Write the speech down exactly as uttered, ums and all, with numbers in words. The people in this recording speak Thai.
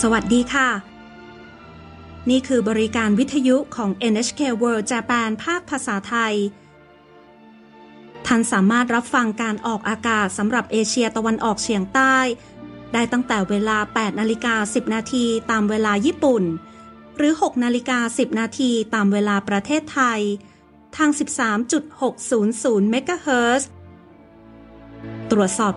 สวัสดีค่ะนี่คือบริการวิทยุของ เอ็น เอช เค World Japan ภาคภาษาไทยท่านสามารถรับฟังการออกอากาศสำหรับเอเชียตะวันออกเฉียงใต้ได้ตั้งแต่เวลา แปดนาฬิกาสิบนาทีตามเวลาญี่ปุ่นหรือ หกนาฬิกาสิบนาทีตามเวลาประเทศไทยทาง สิบสามจุดหกศูนย์ศูนย์ เมกะเฮิรตซ์ ตรวจสอบ